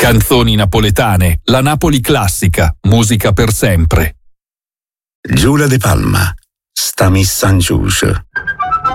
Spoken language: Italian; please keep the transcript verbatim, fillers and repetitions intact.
Canzoni napoletane, la Napoli classica, musica per sempre. Giula de Palma, sta mi San Giuscio.